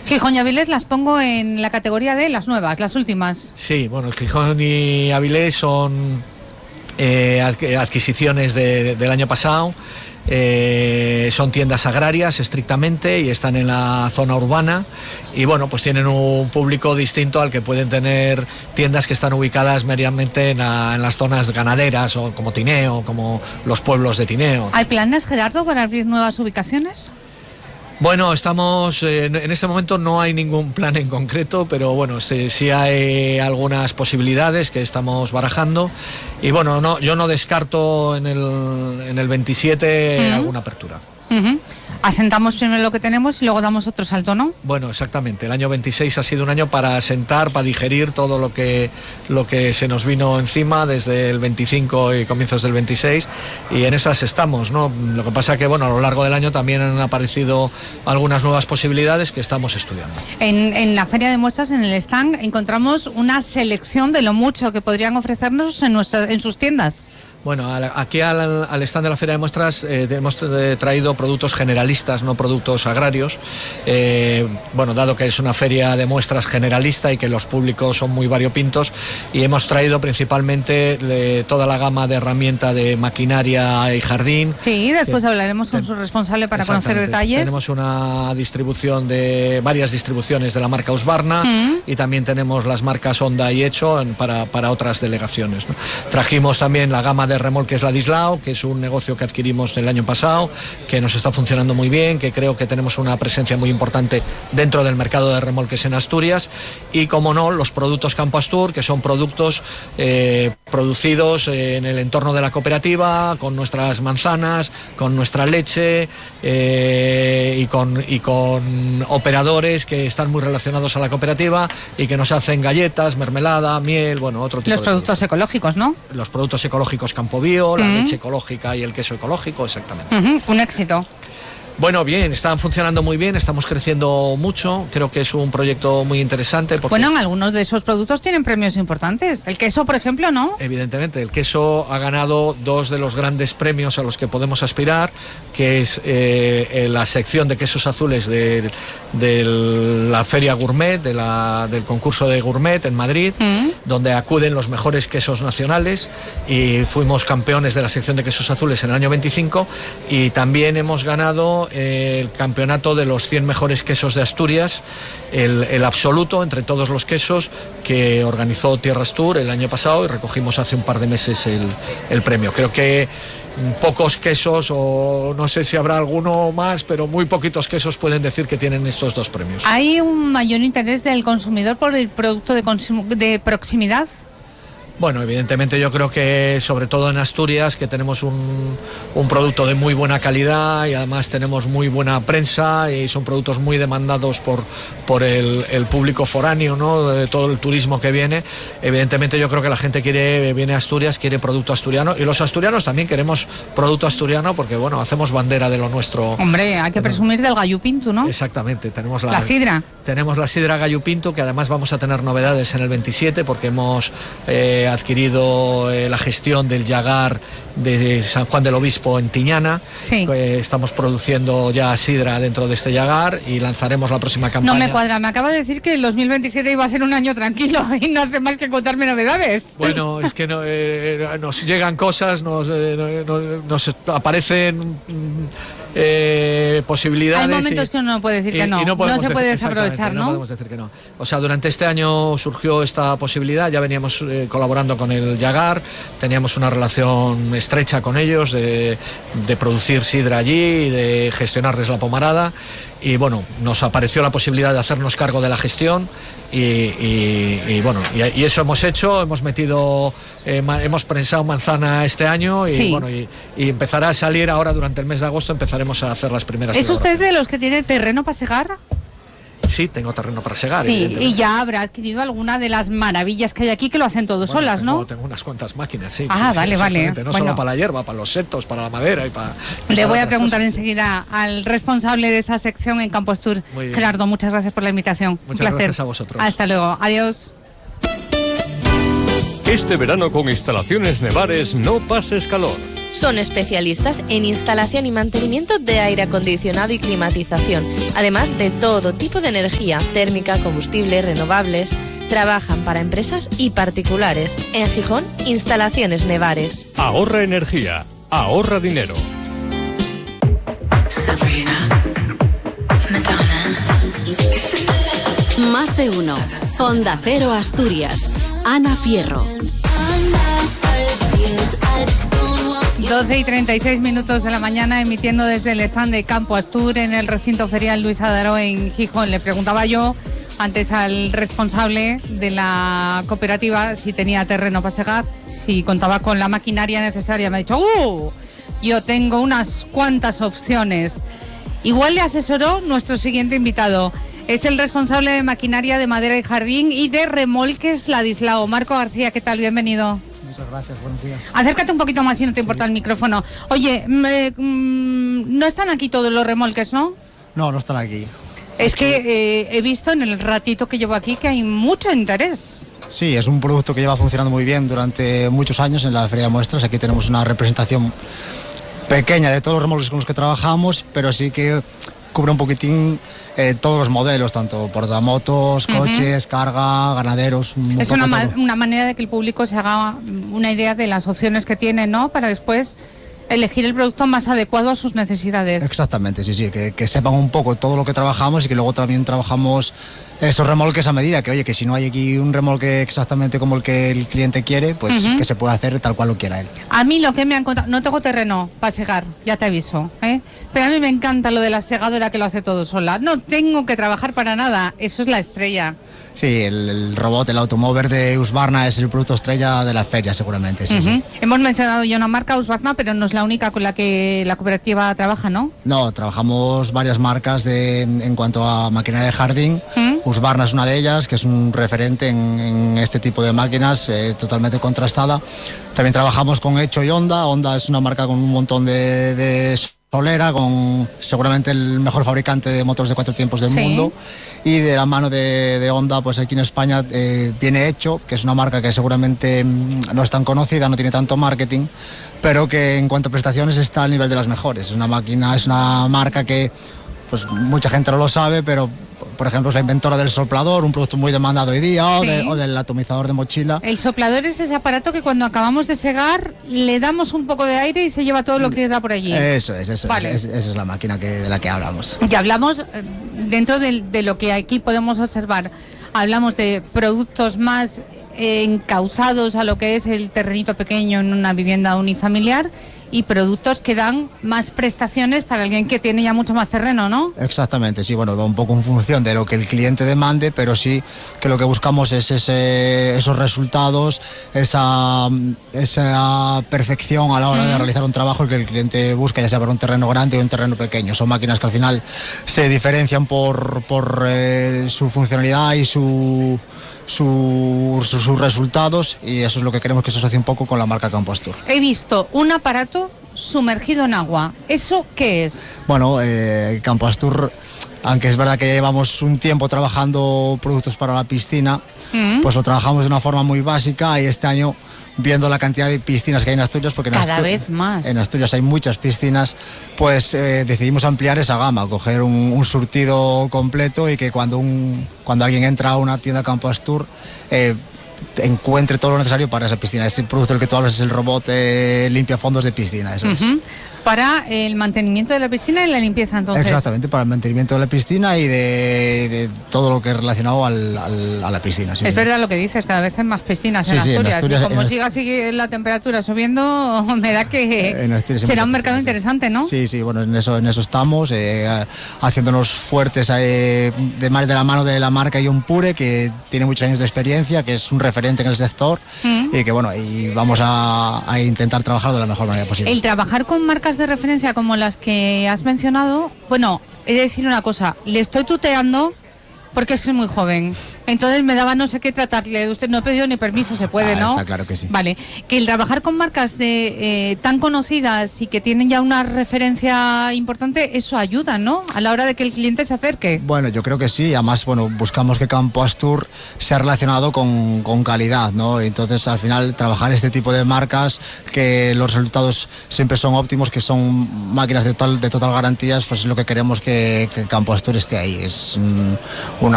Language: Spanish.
Gijón y Avilés las pongo en la categoría de las nuevas, las últimas. Sí, bueno, Gijón y Avilés son adquisiciones del año pasado. Son tiendas agrarias estrictamente y están en la zona urbana y bueno, pues tienen un público distinto al que pueden tener tiendas que están ubicadas meramente en las zonas ganaderas o como Tineo, como los pueblos de Tineo. ¿Hay planes, Gerardo, para abrir nuevas ubicaciones? Bueno, estamos en este momento no hay ningún plan en concreto, pero bueno, sí hay algunas posibilidades que estamos barajando y bueno, yo no descarto en el 27 alguna apertura. Asentamos primero lo que tenemos y luego damos otro salto, ¿no? Bueno, exactamente. El año 26 ha sido un año para asentar, para digerir todo lo que se nos vino encima desde el 25 y comienzos del 26 y en esas estamos, ¿no? Lo que pasa que, bueno, a lo largo del año también han aparecido algunas nuevas posibilidades que estamos estudiando. En la feria de muestras, en el stand, encontramos una selección de lo mucho que podrían ofrecernos en sus tiendas. Bueno, aquí al stand de la Feria de Muestras hemos traído productos generalistas, no productos agrarios. Bueno, dado que es una feria de muestras generalista y que los públicos son muy variopintos, y hemos traído principalmente toda la gama de herramienta de maquinaria y jardín. Sí, después hablaremos con su responsable para conocer detalles. Tenemos una distribución varias distribuciones de la marca Husqvarna y también tenemos las marcas Honda y Echo para otras delegaciones, ¿no? Trajimos también la gama de remolques Ladislao, que es un negocio que adquirimos el año pasado, que nos está funcionando muy bien, que creo que tenemos una presencia muy importante dentro del mercado de remolques en Asturias, y como no, los productos Campo Astur, que son productos producidos en el entorno de la cooperativa, con nuestras manzanas, con nuestra leche y con operadores que están muy relacionados a la cooperativa y que nos hacen galletas, mermelada, miel, bueno, otro tipo de productos ecológicos, ¿no? Los productos ecológicos Campo Bio, la leche ecológica y el queso ecológico, exactamente. Un éxito. Bueno, bien, están funcionando muy bien, estamos creciendo mucho, creo que es un proyecto muy interesante. Bueno, algunos de esos productos tienen premios importantes. El queso, por ejemplo, ¿no? Evidentemente, el queso ha ganado 2 de los grandes premios a los que podemos aspirar, que es la sección de quesos azules de la Feria Gourmet, del concurso de Gourmet en Madrid, donde acuden los mejores quesos nacionales, y fuimos campeones de la sección de quesos azules en el año 25, y también hemos ganado el campeonato de los 100 mejores quesos de Asturias, el absoluto entre todos los quesos, que organizó Tierras Tour el año pasado, y recogimos hace un par de meses el premio. Creo que pocos quesos, o no sé si habrá alguno más, pero muy poquitos quesos pueden decir que tienen estos 2 premios. ¿Hay un mayor interés del consumidor por el producto de proximidad? Bueno, evidentemente yo creo que sobre todo en Asturias, que tenemos un producto de muy buena calidad y además tenemos muy buena prensa y son productos muy demandados por el público foráneo, ¿no? De todo el turismo que viene. Evidentemente yo creo que la gente viene a Asturias, quiere producto asturiano, y los asturianos también queremos producto asturiano porque, bueno, hacemos bandera de lo nuestro. Hombre, hay que presumir del Gallo Pinto, ¿no? Exactamente, tenemos la sidra. Tenemos la sidra Gallo Pinto, que además vamos a tener novedades en el 27 porque hemos adquirido la gestión del Yagar de San Juan del Obispo en Tiñana. Sí. Estamos produciendo ya sidra dentro de este Yagar y lanzaremos la próxima campaña. No me cuadra, me acaba de decir que el 2027 iba a ser un año tranquilo y no hace más que contarme novedades. Bueno, es que nos llegan cosas, nos aparecen posibilidades. Hay momentos que uno no puede decir que no, no se puede desaprovechar, ¿no? No podemos decir que no. O sea, durante este año surgió esta posibilidad, ya veníamos colaborando con el Yagar, teníamos una relación estrecha con ellos de producir sidra allí y de gestionarles la pomarada, y bueno, nos apareció la posibilidad de hacernos cargo de la gestión y bueno, y eso hemos hecho, hemos metido, hemos prensado manzana este año y sí. Bueno, y empezará a salir ahora durante el mes de agosto, empezaremos a hacer las primeras. ¿Es usted de los que tiene terreno para segar? Sí, tengo terreno para segar. Sí, y ya habrá adquirido alguna de las maravillas que hay aquí que lo hacen todos solas, ¿no? Tengo unas cuantas máquinas, sí. Ah, sí, vale. No solo para la hierba, para los setos, para la madera y para... Le voy a preguntar enseguida al responsable de esa sección en Campo Astur. Gerardo, muchas gracias por la invitación. Muchas gracias a vosotros. Hasta luego. Adiós. Este verano con Instalaciones Nevares no pases calor. Son especialistas en instalación y mantenimiento de aire acondicionado y climatización, además de todo tipo de energía, térmica, combustible, renovables. Trabajan para empresas y particulares. En Gijón, Instalaciones Nevares. Ahorra energía, ahorra dinero. Sabrina, Madonna. Más de uno. Onda Cero Asturias. Ana Fierro. 12 y 36 minutos de la mañana, emitiendo desde el stand de Campo Astur en el recinto ferial Luis Adaro en Gijón. Le preguntaba yo antes al responsable de la cooperativa si tenía terreno para segar, si contaba con la maquinaria necesaria. Me ha dicho, yo tengo unas cuantas opciones. Igual le asesoró nuestro siguiente invitado. Es el responsable de maquinaria de madera y jardín y de remolques Ladislao. Marco García, ¿qué tal? Bienvenido. Muchas gracias, buenos días. Acércate un poquito más si no te importa el micrófono. Oye, no están aquí todos los remolques, ¿no? No, no están aquí. Es que he visto en el ratito que llevo aquí que hay mucho interés. Sí, es un producto que lleva funcionando muy bien durante muchos años en la Feria de Muestras. Aquí tenemos una representación pequeña de todos los remolques con los que trabajamos, pero sí que cubre un poquitín todos los modelos, tanto portamotos, coches, carga, ganaderos. Es una manera de que el público se haga una idea de las opciones que tiene, ¿no? Para después elegir el producto más adecuado a sus necesidades. Exactamente, sí, que sepan un poco todo lo que trabajamos y que luego también trabajamos esos remolques a medida, que oye, que si no hay aquí un remolque exactamente como el que el cliente quiere, pues que se puede hacer tal cual lo quiera él. A mí lo que me han contado, no tengo terreno para segar, ya te aviso, pero a mí me encanta lo de la segadora que lo hace todo sola. No tengo que trabajar para nada, eso es la estrella. Sí, el robot, el Automover de Husqvarna es el producto estrella de la feria, seguramente. Sí. Hemos mencionado ya una marca, Husqvarna, pero no es la única con la que la cooperativa trabaja, ¿no? No, trabajamos varias marcas en cuanto a maquinaria de jardín. Husqvarna es una de ellas, que es un referente en este tipo de máquinas, totalmente contrastada. También trabajamos con Hecho y Honda. Honda es una marca con un montón de solera, con seguramente el mejor fabricante de motores de 4 tiempos del mundo, y de la mano de Honda, pues aquí en España viene Hecho, que es una marca que seguramente no es tan conocida, no tiene tanto marketing, pero que en cuanto a prestaciones está al nivel de las mejores. Es una máquina, es una marca que pues mucha gente no lo sabe, pero por ejemplo es la inventora del soplador, un producto muy demandado hoy día, o del atomizador de mochila. El soplador es ese aparato que cuando acabamos de segar le damos un poco de aire y se lleva todo lo que da por allí. Eso es, esa es la máquina de la que hablamos. Y hablamos, dentro de lo que aquí podemos observar, hablamos de productos más encauzados a lo que es el terrenito pequeño en una vivienda unifamiliar, y productos que dan más prestaciones para alguien que tiene ya mucho más terreno, ¿no? Exactamente, sí, bueno, va un poco en función de lo que el cliente demande, pero sí que lo que buscamos es esos resultados, esa perfección a la hora de realizar un trabajo que el cliente busca, ya sea para un terreno grande o un terreno pequeño. Son máquinas que al final se diferencian por su funcionalidad y sus resultados, y eso es lo que queremos que se asocie un poco con la marca Campo Astur. He visto un aparato sumergido en agua. ¿Eso qué es? Bueno, Campo Astur, aunque es verdad que llevamos un tiempo trabajando productos para la piscina, pues lo trabajamos de una forma muy básica, y este año, viendo la cantidad de piscinas que hay en Asturias, porque cada vez más en Asturias hay muchas piscinas, pues decidimos ampliar esa gama, coger un surtido completo, y que cuando alguien entra a una tienda Campo Astur encuentre todo lo necesario para esa piscina. Ese producto del que tú hablas es el robot limpia fondos de piscina, eso es. Para el mantenimiento de la piscina y la limpieza, entonces. Exactamente, para el mantenimiento de la piscina y de todo lo que es relacionado a la piscina. Sí. Es verdad lo que dices, cada vez hay más piscinas en Asturias. Y como siga la temperatura subiendo, me da que será un mercado interesante, ¿no? Sí, bueno, en eso estamos, haciéndonos fuertes de la mano de la marca Ion Pure, que tiene muchos años de experiencia, que es un referente en el sector, y que bueno, y vamos a intentar trabajar de la mejor manera posible. El trabajar con marcas de referencia como las que has mencionado, bueno, he de decir una cosa, le estoy tuteando porque es que es muy joven. Entonces me daba no sé qué tratarle. Usted no ha pedido ni permiso, se puede, ¿no? Está claro que sí. Vale. Que el trabajar con marcas tan conocidas y que tienen ya una referencia importante, eso ayuda, ¿no? A la hora de que el cliente se acerque. Bueno, yo creo que sí. Además, bueno, buscamos que Campo Astur sea relacionado con calidad, ¿no? Entonces, al final, trabajar este tipo de marcas, que los resultados siempre son óptimos, que son máquinas de total garantías, pues es lo que queremos que Campo Astur esté ahí. Es una